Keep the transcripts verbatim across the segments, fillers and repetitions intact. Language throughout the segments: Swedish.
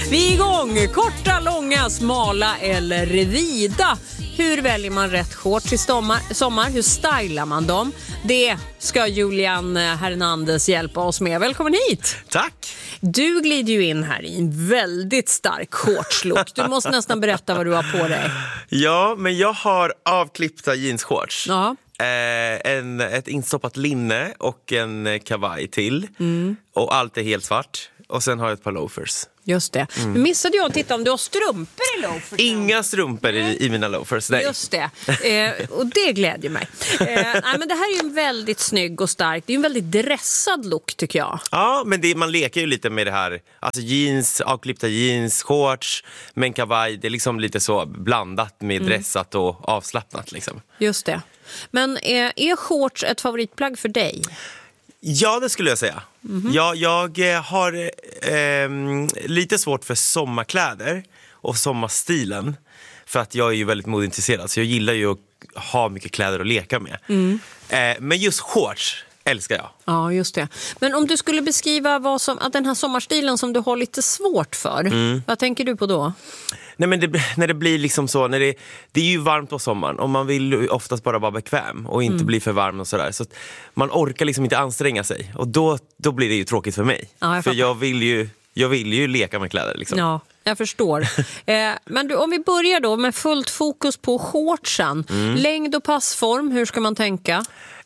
Vi är igång! Korta, långa, smala eller vida. Hur väljer man rätt shorts i sommar? Hur stylar man dem? Det ska Julian Hernandez hjälpa oss med. Välkommen hit! Tack! Du glider ju in här i en väldigt stark shortslook. Du måste nästan berätta vad du har på dig. Ja, men jag har avklippta jeansshorts. Ja. Eh, en, ett instoppat linne och en kavaj till. Mm. Och allt är helt svart. Och sen har jag ett par loafers. Just det. Mm. Nu missade jag att titta om du har strumpor i loafers. Inga strumpor i, i mina loafers, nej. Just det. Eh, och det glädjer mig. Eh, nej, men det här är ju en väldigt snygg och stark. Det är en väldigt dressad look, tycker jag. Ja, men det, man leker ju lite med det här. Alltså jeans, avklippta jeans, shorts, men kavaj. Det är liksom lite så blandat med mm. dressat och avslappnat liksom. Just det. Men eh, är shorts ett favoritplagg för dig? Ja, det skulle jag säga. Mm-hmm. jag, jag har eh, lite svårt för sommarkläder och sommarstilen. För att jag är ju väldigt modintresserad. Så jag gillar ju att ha mycket kläder att leka med. Mm. Eh, men just shorts älskar jag. Ja, just det. Men om du skulle beskriva vad som, att den här sommarstilen som du har lite svårt för. Mm. Vad tänker du på då? Nej, men det, när det blir liksom så, när det, det är ju varmt på sommaren och man vill ju oftast bara vara bekväm och inte mm. bli för varm och sådär. Så att man orkar liksom inte anstränga sig och då, då blir det ju tråkigt för mig. Ja, jag för jag vill, ju, jag vill ju leka med kläder liksom. Ja, jag förstår. eh, men du, om vi börjar då med fullt fokus på shortsen. Mm. Längd och passform, hur ska man tänka?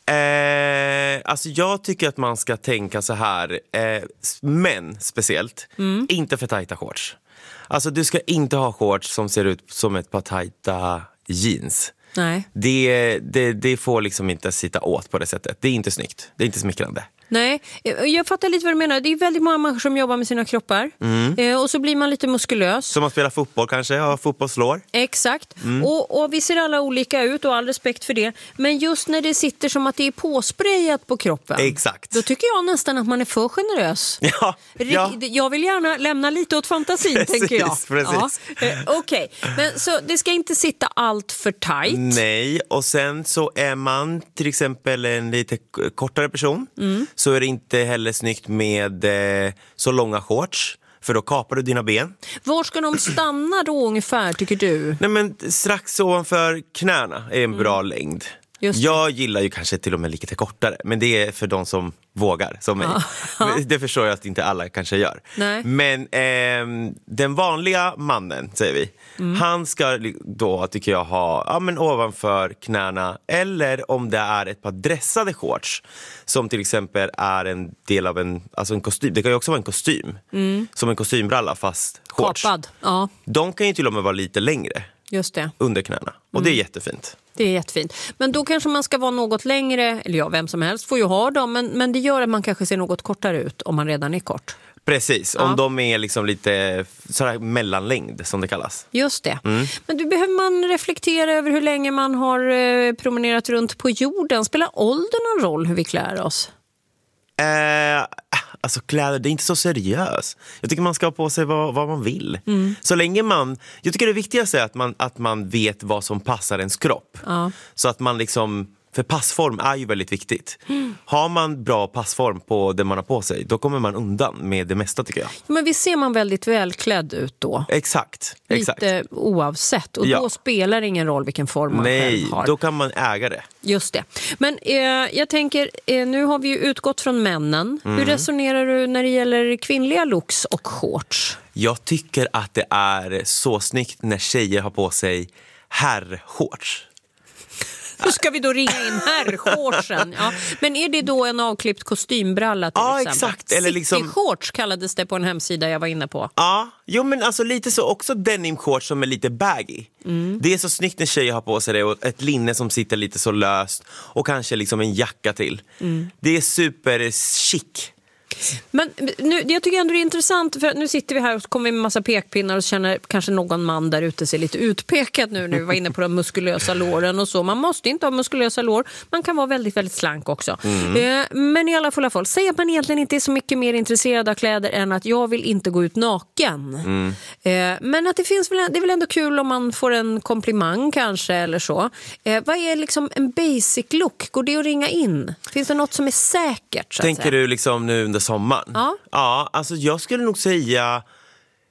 Eh, alltså jag tycker att man ska tänka så här, eh, män speciellt, mm. inte för tajta shorts. Alltså du ska inte ha shorts som ser ut som ett par tajta jeans. Nej. Det, det, det får liksom inte sitta åt på det sättet. Det är inte snyggt, det är inte smickrande. Nej, jag fattar lite vad du menar. Det är väldigt många människor som jobbar med sina kroppar. Mm. eh, Och så blir man lite muskulös. Som man spelar fotboll kanske, har fotbollslår. Exakt, mm. och, och vi ser alla olika ut och all respekt för det. Men just när det sitter som att det är påsprayat på kroppen. Exakt. Då tycker jag nästan att man är för generös. Ja, ja. Jag vill gärna lämna lite åt fantasin, precis, tänker jag. Precis. Ja. eh, Okej, okay. Men så det ska inte sitta allt för tajt. Nej, och sen så är man till exempel en lite kortare person. Mm. Så är det inte heller snyggt med eh, så långa shorts. För då kapar du dina ben. Var ska de stanna då ungefär, tycker du? Nej, men strax ovanför knäna är en mm. bra längd. Jag gillar ju kanske till och med lite kortare. Men det är för de som vågar, som mig. Ja. Det förstår jag att inte alla kanske gör. Nej. Men eh, den vanliga mannen, säger vi, mm. han ska då, tycker jag, ha ja, men ovanför knäna. Eller om det är ett par dressade shorts, som till exempel är en del av en, alltså en kostym. Det kan ju också vara en kostym. Mm. Som en kostymbralla, fast shorts. Kapad, ja. De kan ju till och med vara lite längre. Just det. Under knäna. Och mm. det är jättefint. Det är jättefint. Men då kanske man ska vara något längre, eller ja, vem som helst får ju ha dem, men, men det gör att man kanske ser något kortare ut om man redan är kort. Precis, ja. Om de är liksom lite sådär mellanlängd som det kallas. Just det. Mm. Men då behöver man reflektera över hur länge man har eh, promenerat runt på jorden. Spelar åldern någon roll hur vi klär oss? Eh, alltså kläder, det är inte så seriöst. Jag tycker man ska ha på sig vad, vad man vill. Mm. Så länge man, jag tycker det viktigaste är att man, att man vet vad som passar ens kropp. Ja. Så att man liksom, för passform är ju väldigt viktigt. Mm. Har man bra passform på det man har på sig, då kommer man undan med det mesta, tycker jag. Men vi ser man väldigt välklädd ut då. Exakt. Lite exakt. Oavsett. Och ja. Då spelar det ingen roll vilken form man Nej, själv har. Nej, då kan man äga det. Just det. Men eh, jag tänker, eh, nu har vi ju utgått från männen. Mm. Hur resonerar du när det gäller kvinnliga looks och shorts? Jag tycker att det är så snyggt när tjejer har på sig herrshorts. Hur ska vi då ringa in herrshortsen? Ja. Men är det då en avklippt kostymbralla till ja, exempel? Exakt. Eller liksom... City-shorts kallades det på en hemsida jag var inne på. Ja, jo men alltså lite så också denim-shorts som är lite baggy. Mm. Det är så snyggt när tjejer har på sig det och ett linne som sitter lite så löst och kanske liksom en jacka till. Mm. Det är super chic. Men nu, jag tycker ändå det är intressant, för nu sitter vi här och kommer med en massa pekpinnar och känner kanske någon man där ute ser lite utpekad nu när vi var inne på de muskulösa låren och så. Man måste inte ha muskulösa lår, man kan vara väldigt, väldigt slank också. Mm. Eh, men i alla fulla fall, säger att man egentligen inte är så mycket mer intresserad av kläder än att jag vill inte gå ut naken. Mm. Eh, men att det finns väl, det är väl ändå kul om man får en komplimang kanske eller så. Eh, vad är liksom en basic look? Går det att ringa in? Finns det något som är säkert? Så Tänker att säga? Du liksom nu under sommaren? Ja. Ja, alltså jag skulle nog säga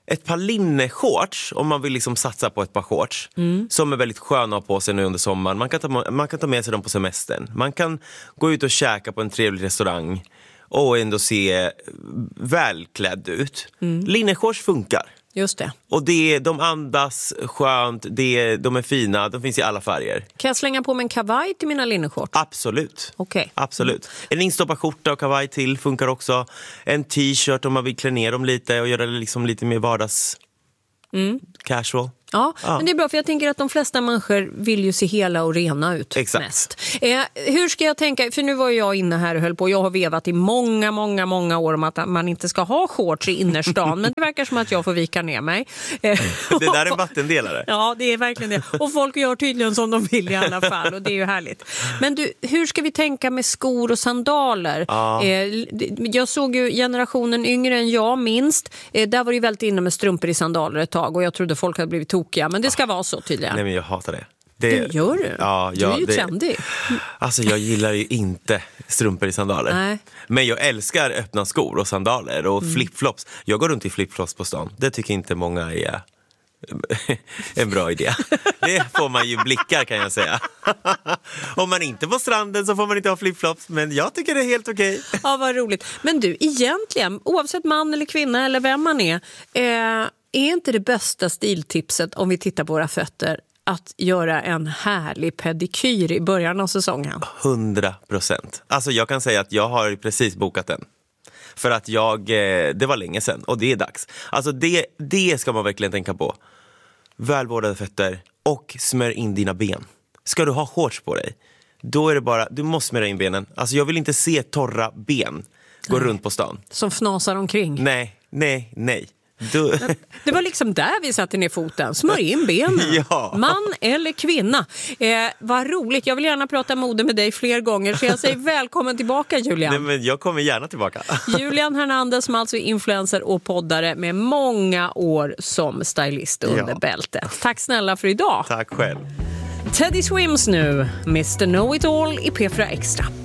ett par linneshorts, om man vill liksom satsa på ett par shorts mm. som är väldigt sköna att ha på sig nu under sommaren. Man kan, ta, man kan ta med sig dem på semestern. Man kan gå ut och käka på en trevlig restaurang och ändå se välklädd ut. Mm. Linneshorts funkar. Just det. Och det, de andas skönt, det, de är fina, de finns i alla färger. Kan jag slänga på mig en kavaj till mina linneshorts? Absolut. Okay. Absolut. En instoppad skjorta och kavaj till funkar också. En t-shirt om man vill klä ner dem lite och göra det liksom lite mer vardags mm. casual. Ja, ja, men det är bra för jag tänker att de flesta människor vill ju se hela och rena ut. Exakt. Mest. Eh, hur ska jag tänka, för nu var jag inne här och höll på, jag har vevat i många, många, många år om att man inte ska ha shorts i innerstan, men det verkar som att jag får vika ner mig. Eh, det där är en vattendelare. Ja, det är verkligen det. Och folk gör tydligen som de vill i alla fall och det är ju härligt. Men du, hur ska vi tänka med skor och sandaler? Ja. Eh, jag såg ju generationen yngre än jag minst, eh, där var det ju väldigt inne med strumpor i sandaler ett tag och jag trodde folk hade blivit tokiga. Men det ska vara så tydligen. Nej, men jag hatar det. det det gör du? Ja, du ja, är ju det, trendig. Alltså jag gillar ju inte strumpor i sandaler. Nej. Men jag älskar öppna skor och sandaler och mm. flipflops. Jag går runt i flipflops på stan. Det tycker inte många är en bra idé. Det får man ju blickar kan jag säga. Om man inte på stranden så får man inte ha flipflops. Men jag tycker det är helt okej. Ja, vad roligt. Men du, egentligen, oavsett man eller kvinna eller vem man är, eh, är inte det bästa stiltipset om vi tittar på våra fötter att göra en härlig pedikyr i början av säsongen? Hundra procent. Alltså jag kan säga att jag har precis bokat den. För att jag, det var länge sedan och det är dags. Alltså det, det ska man verkligen tänka på. Välvårdade fötter och smör in dina ben. Ska du ha shorts på dig, då är det bara, du måste smöra in benen. Alltså jag vill inte se torra ben gå nej. runt på stan. Som fnasar omkring. Nej, nej, nej. Du... Det var liksom där vi satte ner foten. Smör in benen. Ja. Man eller kvinna. Eh, vad roligt. Jag vill gärna prata mode med dig fler gånger. Så jag säger välkommen tillbaka, Julian. Nej, men jag kommer gärna tillbaka. Julian Hernandez som alltså är influencer och poddare med många år som stylist under ja. bältet. Tack snälla för idag. Tack själv. Teddy Swims nu. mister Know It All i P fyra Extra.